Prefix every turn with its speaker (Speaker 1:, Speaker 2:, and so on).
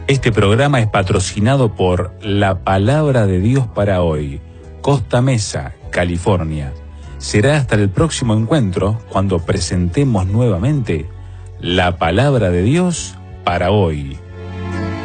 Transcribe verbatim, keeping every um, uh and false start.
Speaker 1: Este programa es patrocinado por La Palabra de Dios para Hoy, Costa Mesa, California. Será hasta el próximo encuentro cuando presentemos nuevamente La Palabra de Dios para Hoy.